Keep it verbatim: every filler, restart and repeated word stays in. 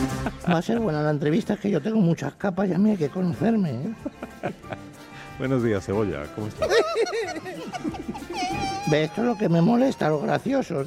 Va a ser buena la entrevista, es que yo tengo muchas capas y a mí hay que conocerme, ¿eh? Buenos días, Cebolla, ¿cómo estás? Ve, esto es lo que me molesta, lo gracioso.